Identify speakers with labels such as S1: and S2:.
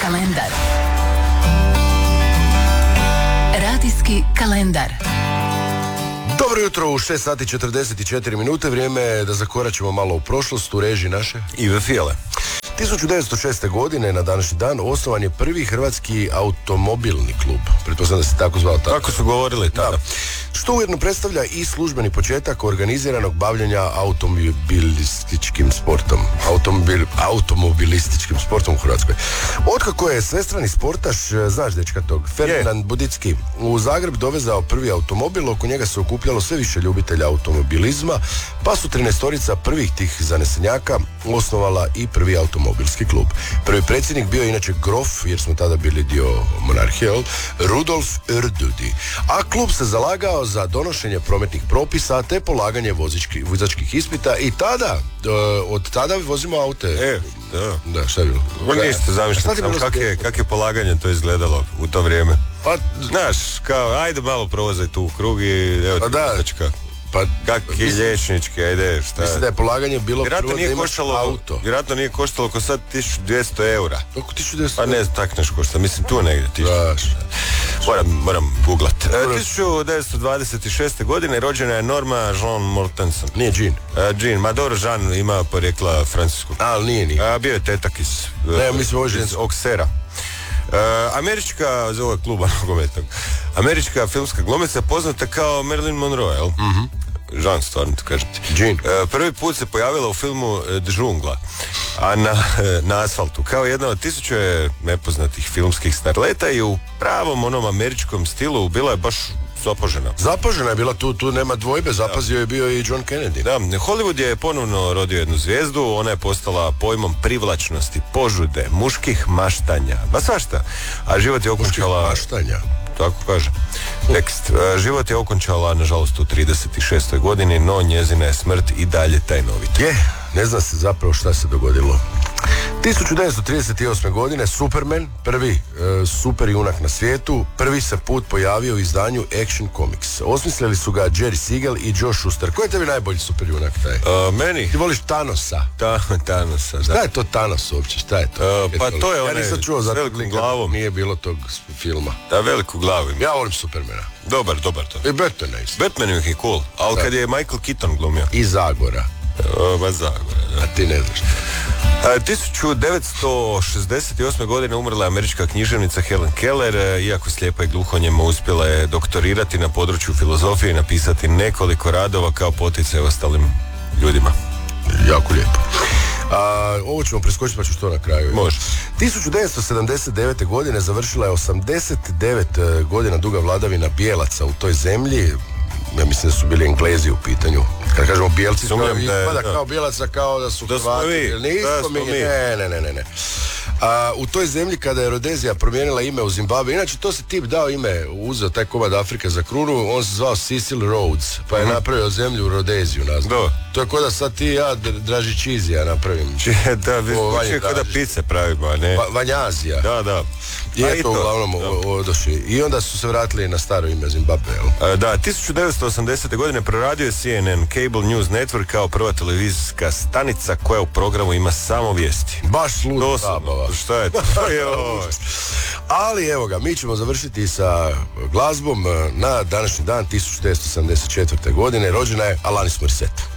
S1: kalendar. Radijski kalendar.
S2: Dobro jutro u 6 sati 44 minute, vrijeme je da zakoračimo malo u prošlost u režiji naše
S3: Ive Fijele.
S2: 1906. godine na današnji dan osnovan je prvi hrvatski automobilni klub. Pretpostavljam da se tako zvao tada.
S3: Tako su govorili tada.
S2: Da. Što ujedno predstavlja i službeni početak organiziranog bavljenja automobilističkim sportom. Automobilističkim sportom u Hrvatskoj. Otkako je svestrani sportaš, znaš dečka tog, Ferdinand Budicki, u Zagreb dovezao prvi automobil, oko njega se okupljalo sve više ljubitelja automobilizma, pa su 13-torica prvih tih zanesenjaka osnovala i prvi automobilski klub. Prvi predsjednik bio je inače grof, jer smo tada bili dio monarhije, Rudolf Erdudi. A klub se zalagao za donošenje prometnih propisa te polaganje vozačkih ispita i tada, od tada vozimo aute. Da, šta je bilo?
S3: Ništa, zamišljam sam kak je polaganje to izgledalo u to vrijeme.
S2: Pa,
S3: znaš, kao, ajde malo provozaj tu u krug i evo ti vozačka. Kak je liječnički, ajde, šta?
S2: Mislim da je polaganje bilo
S3: vjerojatno
S2: prvo da imaš auto.
S3: Vjerojatno nije koštalo oko sad 1200 eura.
S2: Oko 1200?
S3: Pa ne, tak neš košta, mislim tu negdje 1000. Moram googlat. 1926. godine rođena je Norma Jean Mortensen.
S2: Nije Jean.
S3: Jean, ma dobro, Jean ima porijekla francuskog.
S2: Ali nije.
S3: Bio je tetak iz
S2: Auxerre.
S3: Američka, za ovog kluba nogometnog, američka filmska glumica poznata kao Marilyn Monroe, jel? Jean, stvarno to kažete.
S2: Jean.
S3: Prvi put se pojavila u filmu Džungla, a na asfaltu, kao jedna od 1000 nepoznatih filmskih starleta i u pravom onom američkom stilu bila je baš zapažena
S2: je bila, tu nema dvojbe, zapazio je bio i John Kennedy.
S3: Da, Hollywood je ponovno rodio jednu zvijezdu, ona je postala pojmom privlačnosti, požude, muških maštanja, ba svašta, a život je okončala...
S2: Muških maštanja?
S3: Tako kaže tekst. Život je okončala, nažalost, u 36. godini, no njezina je smrt i dalje tajnovita.
S2: Ne zna se zapravo šta se dogodilo. 1938. godine Superman, prvi super junak na svijetu, prvi se put pojavio u izdanju Action Comics. Osmislili su ga Jerry Siegel i Joe Shuster. Ko je tebi najbolji super junak taj?
S3: Meni?
S2: Ti voliš Thanosa?
S3: Thanosa, da.
S2: Šta je to Thanos uopće? Šta je to?
S3: Pa to je
S2: ja
S3: onaj
S2: nisam čuo
S3: s velikom glavom.
S2: Nije bilo tog filma.
S3: Da, veliku glavu ima.
S2: Ja volim Supermana.
S3: Dobar to.
S2: I Batmana isto.
S3: Batman je cool, ali kad je Michael Keaton glumio.
S2: I Zagora.
S3: Zagora, da.
S2: A ti ne znaš.
S3: 1968. godine umrla je američka književnica Helen Keller, iako slijepa i gluhonjema uspjela je doktorirati na području filozofije i napisati nekoliko radova kao poticaj ostalim ljudima.
S2: Jako lijepo. Ovo ćemo preskočiti pa ću što na kraju.
S3: Može.
S2: 1979. godine završila je 89 godina duga vladavina bijelaca u toj zemlji. Ja mislim da su bili Englezi u pitanju. Kad kažemo bijelci, kao bijelaca, kao da su Hrvati. Ne. U toj zemlji kada je Rodezija promijenila ime u Zimbabwe, inače to se tip dao ime, uzeo taj komad Afrike za krunu, on se zvao Cecil Rhodes, pa je napravio zemlju Rodeziju nazvao. To je ko da sad ti ja Dražičizija napravim.
S3: Da, vi kada pice pravimo, a ne?
S2: Vanjazija.
S3: Da.
S2: I eto, uglavnom, odošli. I onda su se vratili na staro ime Zimbabwe.
S3: Da, 1980. godine proradio je CNN Cable News Network kao prva televizijska stanica koja u programu ima samo vijesti.
S2: Baš luda zabava.
S3: Šta je to?
S2: Ali evo ga, mi ćemo završiti sa glazbom. Na današnji dan 1974. godine rođena je Alanis Morissette.